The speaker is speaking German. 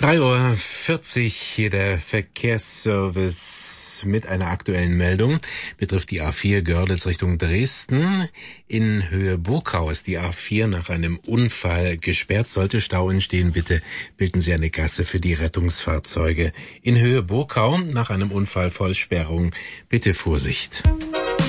3:40 Uhr, hier der Verkehrsservice mit einer aktuellen Meldung. Betrifft die A4 Görlitz Richtung Dresden. In Höhe Burgau ist die A4 nach einem Unfall gesperrt. Sollte Stau entstehen, bitte bilden Sie eine Gasse für die Rettungsfahrzeuge. In Höhe Burgau nach einem Unfall Vollsperrung, bitte Vorsicht.